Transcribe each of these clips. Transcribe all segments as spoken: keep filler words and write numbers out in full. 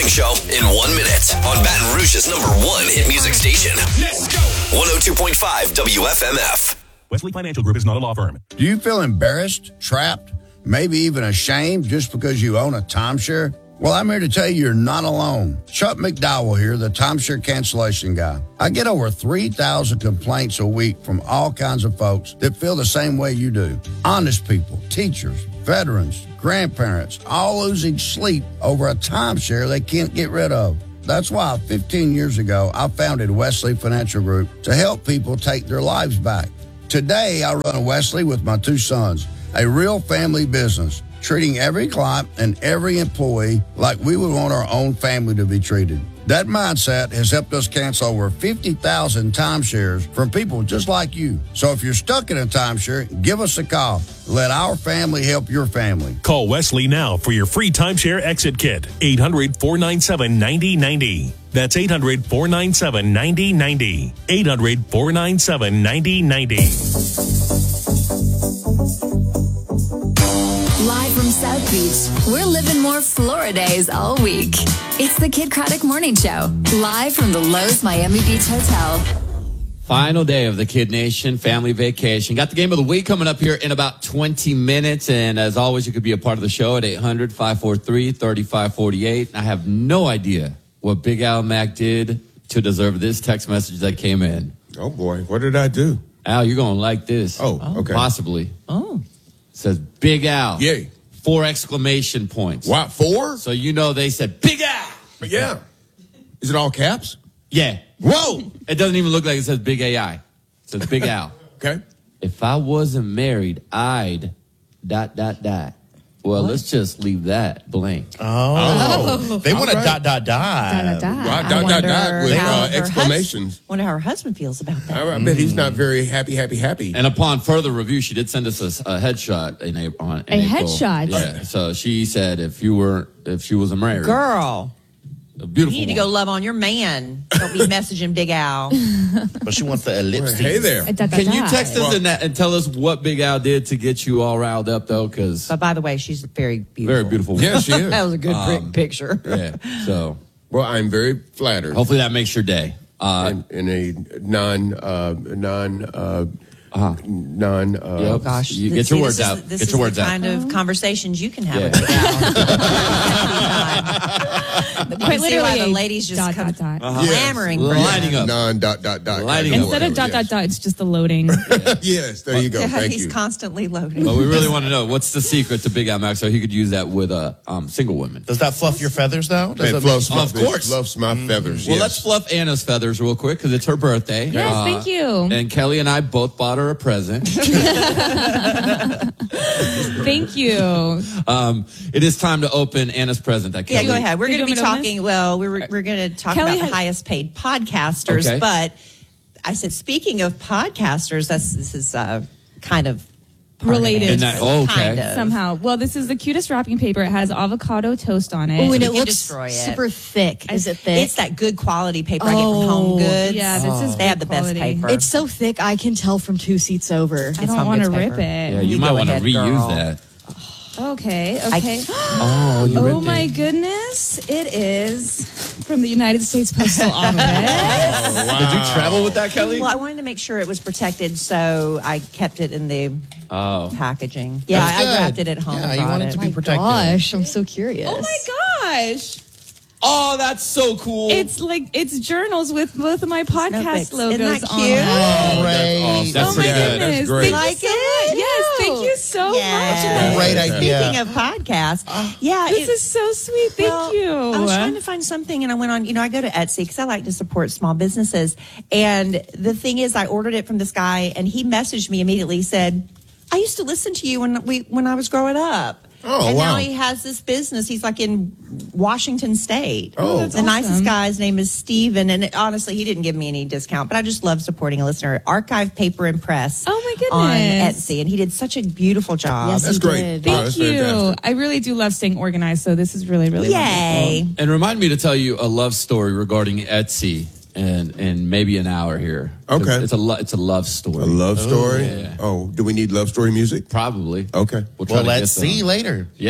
show in one minute on Baton Rouge's number one hit music station. Let's go. one oh two point five W F M F. Wesley Financial Group is not a law firm. Do you feel embarrassed, trapped, maybe even ashamed just because you own a timeshare? Well, I'm here to tell you you're not alone. Chuck McDowell here, the timeshare cancellation guy. I get over three thousand complaints a week from all kinds of folks that feel the same way you do. Honest people, teachers, veterans, grandparents, all losing sleep over a timeshare they can't get rid of. That's why fifteen years ago, I founded Wesley Financial Group to help people take their lives back. Today, I run Wesley with my two sons, a real family business, treating every client and every employee like we would want our own family to be treated. That mindset has helped us cancel over fifty thousand timeshares from people just like you. So if you're stuck in a timeshare, give us a call. Let our family help your family. Call Wesley now for your free timeshare exit kit. eight hundred, four nine seven, nine oh nine oh. That's eight hundred, four nine seven, nine oh nine oh. eight hundred, four nine seven, nine oh nine oh. Live from South Beach, we're living more Florida days all week. It's the Kid Craddock Morning Show, live from the Lowe's Miami Beach Hotel. Final day of the Kid Nation family vacation. Got the game of the week coming up here in about twenty minutes. And as always, you could be a part of the show at eight hundred, five four three, three five four eight. I have no idea what Big Al Mack did to deserve this text message that came in. Oh, boy. What did I do? Al, you're going to like this. Oh, okay. Possibly. Oh. Says Big Al. Yay. Four exclamation points. What, four? So you know they said Big Al. Yeah. Is it all caps? Yeah. Whoa. It doesn't even look like it says Big A I. It says Big Al. Okay. If I wasn't married, I'd dot, dot, dot. Well, what? Let's just leave that blank. Oh. oh. They want a right. dot, dot, dot. Dot, dot, dot. Right, dot, dot, dot with uh, exclamations. Hus- wonder how her husband feels about that. I, I bet mm. he's not very happy, happy, happy. And upon further review, she did send us a, a headshot in April. In a April. headshot? Yeah. So she said if you were, if she was a married girl. A beautiful You need one. to go love on your man. Don't be messaging Big Al. But she wants the ellipsis. Hey there. Da, da, Can da. you text us in that and tell us what Big Al did to get you all riled up, though? Because But by the way, she's very beautiful. very beautiful woman. Yeah, she is. That was a good Um, picture. Yeah. So Well, I'm very flattered. hopefully that makes your day. Uh, in, in a non, uh, non, uh, uh-huh. non, uh, Yep. Oh, gosh. You get See, your words this out. Is, this Get is your words the out. kind of conversations you can have Yeah. with Big Al. You Quite can see why literally the a ladies just dot, come dot, dot. Uh-huh. clamoring for Lining him. up. non, dot, dot, dot. Lighting up. Instead of dot, dot, dot, it's just the loading. Yes, there you go. Yeah, Thank he's you. constantly loading. But we really want to know what's the secret to Big Al Mack so he could use that with uh, um, single women. Does that fluff your feathers, though? Does It it fluffs Oh, my, of course. It fluffs my feathers, Well, yes. let's fluff Anna's feathers real quick because it's her birthday. Yes, Uh, thank you. And Kelly and I both bought her a present. Thank you. um, it is time to open Anna's present. That Yeah, Kelly. go ahead. We're You going to be want me to open talking, well, we were, we're going to talk Kelly about had- the highest paid podcasters, Okay. but I said, speaking of podcasters, that's, this is uh, kind of part of Related. it. And that- oh, okay. Kind of. Somehow. Well, this is the cutest wrapping paper. It has avocado toast on it. Oh, and You it can looks destroy it. super thick. Is it thick? It's that good quality paper I get from Oh, Home Goods. yeah, this is They have good the best quality. paper. It's so thick, I can tell from two seats over. I It's don't Home want to Goods rip paper. it. Yeah, you, You might go want to ahead, reuse girl. that. Okay, okay. Oh, you oh ripped my it. goodness. It is from the United States Postal Office. Did you travel with that, Kelly? Well, I wanted to make sure it was protected, so I kept it in the Oh. packaging. Yeah, That's I good. wrapped it at home. Yeah, and you brought want it it to be protected. Gosh, I'm so curious. Oh my gosh. Oh, that's so cool. It's like, it's journals with both of my podcast Notebooks. logos Isn't that on cute? it. Oh, great. awesome. That's Oh my pretty good. goodness. That's great. Thank Like you so it? much. Yes, thank you so Yeah. much. Great idea. Speaking of podcasts, yeah, This it- is so sweet. Thank well, you. I was trying to find something, and I went on. You know, I go to Etsy because I like to support small businesses. And the thing is, I ordered it from this guy, and he messaged me immediately. He said, "I used to listen to you when we when I was growing up." Oh, and wow. now he has this business. He's like in Washington State. Oh. That's the nicest awesome. guy. His name is Steven. And it, honestly, he didn't give me any discount, but I just love supporting a listener. Archive Paper and Press. Oh, my goodness. On Etsy. And he did such a beautiful job. Yes, That's he great. did. Oh, Thank that's you. fantastic. I really do love staying organized, so this is really, really Yay. wonderful. And remind me to tell you a love story regarding Etsy in, in maybe an hour here. Okay. It's a, lo- it's a love story. A love story? yeah. Oh, do we need love story music? Probably. Okay. We'll, try Well, to let's get some. see later. Yeah.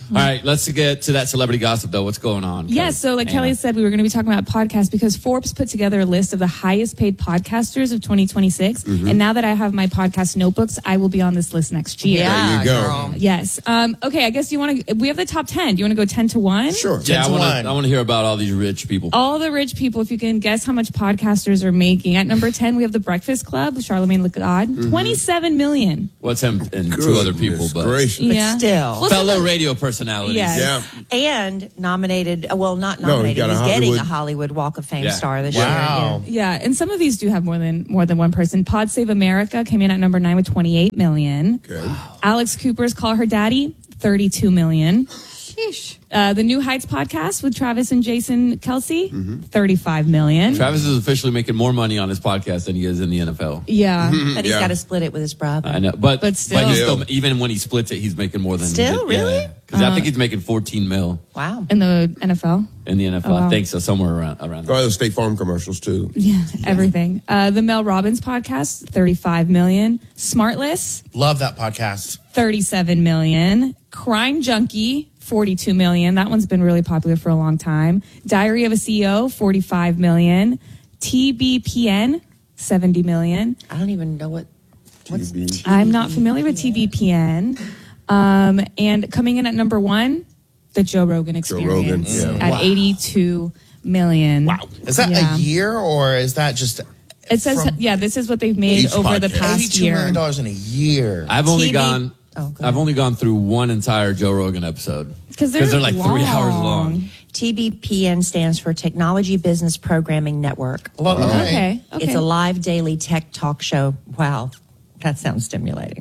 All right, let's get to that celebrity gossip, though. What's going on? Yeah, so like Kelly said, we were going to be talking about podcasts because Forbes put together a list of the highest paid podcasters of twenty twenty-six. Mm-hmm. And now that I have my podcast notebooks, I will be on this list next year. There you go. girl. Yes. Um, okay, I guess you want to, we have the top ten. Do you want to go ten to one? Sure. Yeah, I to want one. to I want to hear about all these rich people. All the rich people, if you can guess how much podcasters are making. At number ten, we have The Breakfast Club with Charlamagne the God, Mm-hmm. twenty-seven million. What's him and two other people, Goodness but gracious. But Yeah. still. Well, fellow radio personalities. Yes. Yeah. And nominated, uh, well, not No, he nominated. got a He's getting Hollywood- a Hollywood Walk of Fame Yeah. star this Wow. year. Yeah, and some of these do have more than more than one person. Pod Save America came in at number nine with twenty-eight million. Okay. Alex Cooper's Call Her Daddy, thirty-two million. Sheesh. Uh, the New Heights podcast with Travis and Jason Kelsey, Mm-hmm. thirty-five million. Travis is officially making more money on his podcast than he is in the N F L. Yeah. But he's Yeah. got to split it with his brother. I know, but But still. he's still even when he splits it, he's making more than Still? Really? Because Uh, I think he's making fourteen mil Wow. In the N F L. in the N F L. Oh, wow. I think so, somewhere around around. Or There. the State Farm commercials, too. Yeah, everything. Uh, the Mel Robbins podcast, thirty-five million. Smartless, Love that podcast. thirty-seven million. Crime Junkie, forty-two million. That one's been really popular for a long time. Diary of a C E O, forty-five million. T B P N, seventy million. I don't even know what. What's T B? I'm not familiar with T B P N. Um, and coming in at number one, the Joe Rogan Rogan, Experience yeah. at Wow. eighty-two million. Wow. Is that Yeah. a year or is that just It says, from yeah, this is what they've made each over the podcast? past eighty-two year. million dollars in a year. I've only T V gone. Oh, go I've ahead. only gone through one entire Joe Rogan episode Because they're, they're like three hours long. T B P N stands for Technology Business Programming Network. Well, okay. Okay, okay. It's a live daily tech talk show. Wow. That sounds stimulating.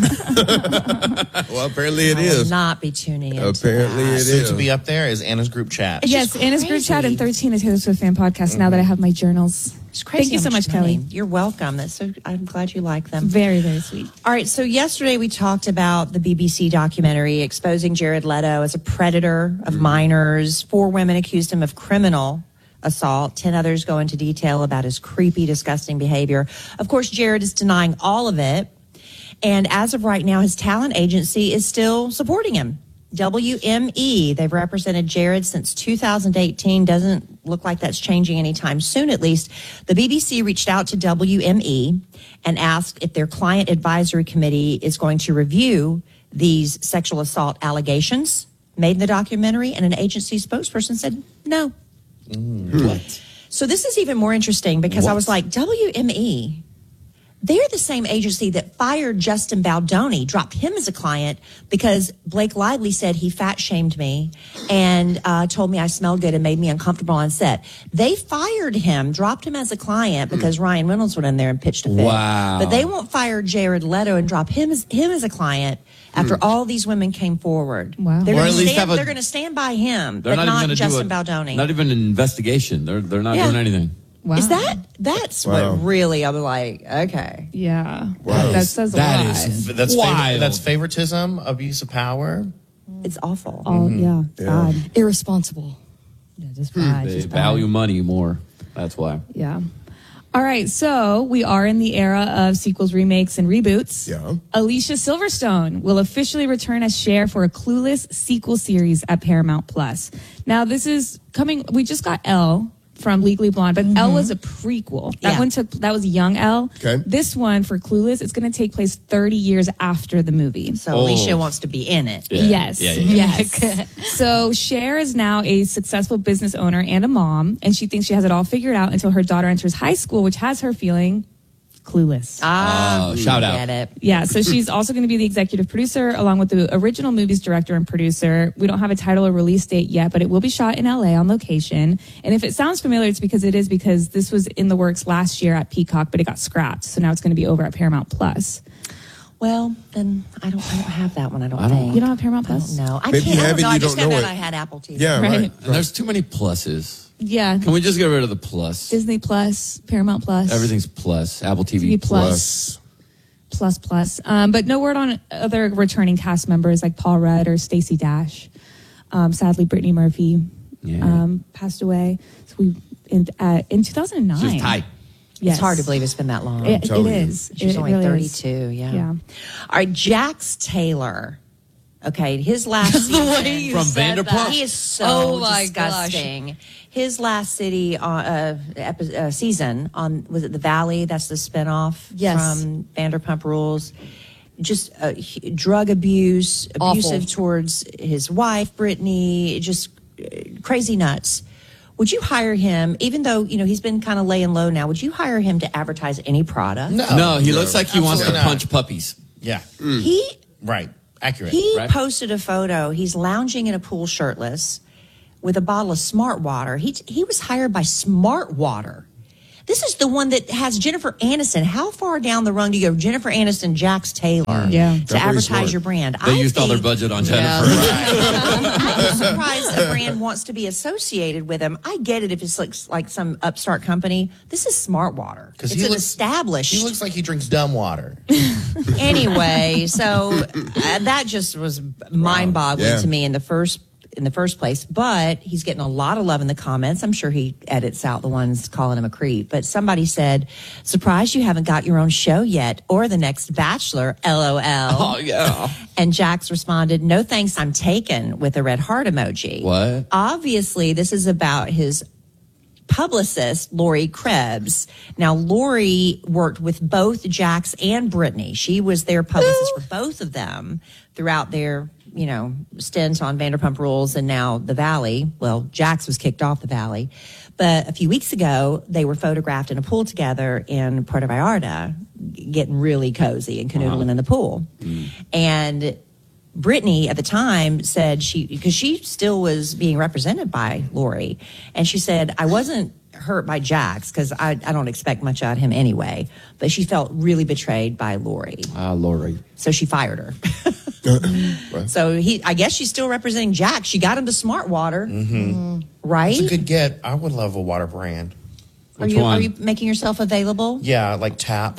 Well, apparently it I will is. not be tuning in. Apparently it Soon is. to be up there is Anna's group chat. It's Yes, just Anna's group chat and crazy. thirteen is Taylor Swift fan podcast. Now that I have my journals, It's crazy thank you how so much, money. Kelly. You're welcome. That's so. I'm glad you like them. Very, very sweet. All right. So yesterday we talked about the B B C documentary exposing Jared Leto as a predator of minors. Four women accused him of criminal assault. Ten others go into detail about his creepy, disgusting behavior. Of course, Jared is denying all of it. And as of right now, his talent agency is still supporting him. W M E, they've represented Jared since two thousand eighteen. Doesn't look like that's changing anytime soon, at least. The B B C reached out to W M E and asked if their client advisory committee is going to review these sexual assault allegations made in the documentary. And an agency spokesperson said no. What? So this is even more interesting because I was like, W M E, they're the same agency that fired Justin Baldoni, dropped him as a client because Blake Lively said he fat shamed me and uh, told me I smelled good and made me uncomfortable on set. They fired him, dropped him as a client because Ryan Reynolds went in there and pitched a fit. Wow. But they won't fire Jared Leto and drop him as, him as a client after all these women came forward. Wow. They're Or going at to least stand, have a- they're going to stand by him, They're but not, even not going to Justin do a, Baldoni. Not even an investigation. They're they're not Yeah. doing anything. Wow. Is that that's Wow. what really I'm like, okay. Yeah. Wow. That says a That lot. is That's wild. favor- that's favoritism, abuse of power. It's awful. Oh, yeah. Yeah. God. Irresponsible. Yeah, just bad. They just bad. value money more. That's why. Yeah. All right, so we are in the era of sequels, remakes, and reboots. Yeah. Alicia Silverstone will officially return as Cher for a Clueless sequel series at Paramount Plus. Now, this is coming. We just got Elle from Legally Blonde, but Elle was a prequel. That Yeah. one took. That was young Elle. Okay. This one for Clueless, it's going to take place thirty years after the movie. So Oh. Alicia wants to be in it. Yeah. Yes. Yeah, yeah. Yes. So Cher is now a successful business owner and a mom, and she thinks she has it all figured out until her daughter enters high school, which has her feeling clueless. Ah, Oh, shout out. get it. Yeah, so she's also going to be the executive producer along with the original movie's director and producer. We don't have a title or release date yet, but it will be shot in L A on location. And if it sounds familiar, it's because it is, because this was in the works last year at Peacock, but it got scrapped. So now it's going to be over at Paramount Plus. Well, then I don't. I don't have that one. I don't, I don't- think. You don't have Paramount I Plus? don't know. I Maybe can't. you I have don't know. it, I you just don't know know that it. I had Apple T V. Yeah, Right. right. And there's too many pluses. Yeah. Can we just get rid of the plus? Disney Plus, Paramount Plus. Everything's plus. Apple T V, T V plus. Plus. Plus, plus. Um, but no word on other returning cast members like Paul Rudd or Stacey Dash. Um, sadly, Brittany Murphy Yeah. um, passed away. So we in uh, in two thousand nine. She's tight. Yes. It's hard to believe it's been that long. It, it telling you. is. She's It only really is. thirty-two. Yeah. Yeah. All right, Jax Taylor. Okay, his last The season way you From said Vanderpump? that. he is so Oh my disgusting. His last city uh, uh, epi- uh, season on was it The Valley? That's the spinoff Yes. from Vanderpump Rules. Just uh, he- drug abuse, abusive Awful. towards his wife, Brittany. Just uh, crazy nuts. Would you hire him, even though you know he's been kind of laying low now? Would you hire him to advertise any product? No. No, he looks like he wants to Absolutely not. punch puppies. Yeah. He Right. Accurate. He Right. posted a photo. He's lounging in a pool shirtless with a bottle of Smart Water. He he was hired by Smart Water. This is the one that has Jennifer Aniston. How far down the rung do you go? Jennifer Aniston, Jax Taylor, Yeah. to They're pretty advertise smart. your brand. They I used all their think- budget on Yeah. Jennifer. I'm surprised a brand wants to be associated with him. I get it if it's like like some upstart company. This is Smart Water. It's he an looks- established. He looks like he drinks dumb water. anyway, so uh, that just was mind-boggling Yeah. to me in the first in the first place. But he's getting a lot of love in the comments. I'm sure he edits out the ones calling him a creep. But somebody said, "Surprised you haven't got your own show yet, or the next Bachelor." L O L. Oh, yeah. And Jax responded, "No thanks, I'm taken," with a red heart emoji. What? Obviously, this is about his publicist, Lori Krebs. Now, Lori worked with both Jax and Brittany. She was their publicist for both of them throughout their, you know, stint on Vanderpump Rules and now The Valley. Well, Jax was kicked off The Valley. But a few weeks ago, they were photographed in a pool together in Puerto Vallarta, getting really cozy and canoodling in the pool. And Brittany at the time said she, because she still was being represented by Lori, and she said, "I wasn't hurt by Jax because I, I don't expect much out of him anyway, but she felt really betrayed by Lori. Ah, Lori. So she fired her." So he, I guess she's still representing Jax. She got him to Smart Water, right? It's a good get. I would love a water brand. Are Which you, one? are you making yourself available? Yeah, like Tap.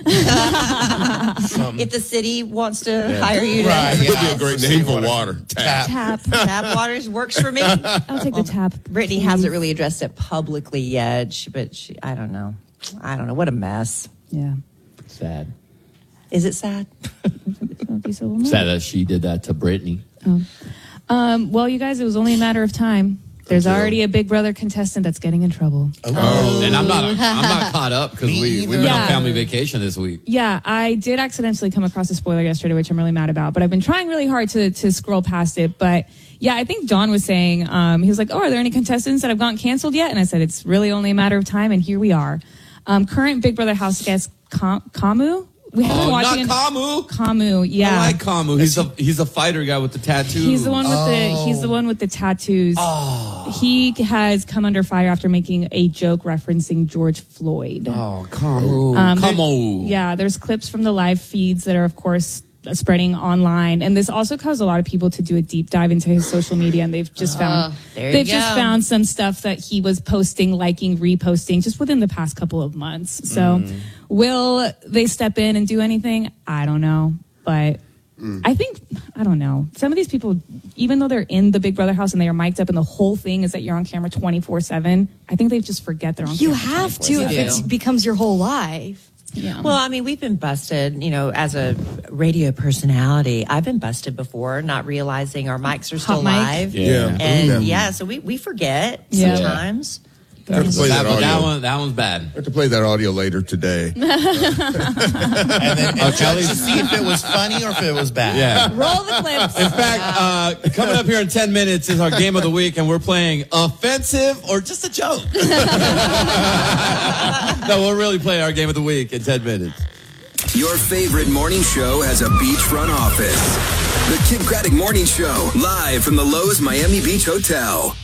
If the city wants to hire you to Right, Could be yeah. a great name for water. Tap. Tap. tap waters works for me. I'll take the tap. Brittany hasn't really addressed it publicly yet, she- but she, I don't know. I don't know. What a mess. Yeah. Sad. Is it sad? It'll be so long. Sad that she did that to Brittany. Um, well, you guys, it was only a matter of time. There's you. already a Big Brother contestant that's getting in trouble. Oh. And I'm not I'm not caught up because Me we, we've been either. on Yeah. family vacation this week. Yeah, I did accidentally come across a spoiler yesterday, which I'm really mad about. But I've been trying really hard to to scroll past it. But yeah, I think John was saying, um, he was like, "Oh, are there any contestants that have gotten canceled yet?" And I said, "It's really only a matter of time." And here we are. Um, current Big Brother house guest Kam- Kamu. We have been Oh, watching not an- Kamu. Kamu, yeah. I like Kamu. He's a he's a fighter guy with the tattoo. He's the one with the he's the one with the tattoos. He has come under fire after making a joke referencing George Floyd. Oh, Kamu. Um, there- Kamu. Yeah, there's clips from the live feeds that are, of course, uh, spreading online, and this also caused a lot of people to do a deep dive into his social media, and they've just found there you they've just go. found some stuff that he was posting, liking, reposting just within the past couple of months. So, will they step in and do anything? I don't know, but. I think, I don't know. Some of these people, even though they're in the Big Brother house and they are mic'd up and the whole thing is that you're on camera twenty-four seven, I think they just forget they're on You camera. have to twenty-four if seven. it becomes your whole life. Yeah. Well, I mean, we've been busted, you know, as a radio personality. I've been busted before, not realizing our mics are still Hot mic? live. Yeah. And Yeah. yeah, so we, we forget Yeah. sometimes. I have to play That, that that audio. one that one's bad. I have to play that audio later today. And then and check to see if it was funny or if it was bad. Yeah. Roll the clips. In fact, uh, coming up here in ten minutes is our game of the week, and we're playing offensive or just a joke. No, we'll really play our game of the week in ten minutes. Your favorite morning show has a beachfront office. The Kid Craddock Morning Show, live from the Lowe's Miami Beach Hotel.